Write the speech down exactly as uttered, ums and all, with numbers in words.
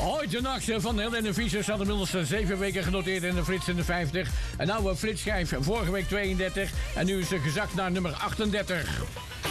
Ooit de nacht van Helene Fischer zat inmiddels zeven weken genoteerd in de Frits in de vijftig. Een oude Frits schijf, vorige week tweeëndertig. En nu is ze gezakt naar nummer achtendertig.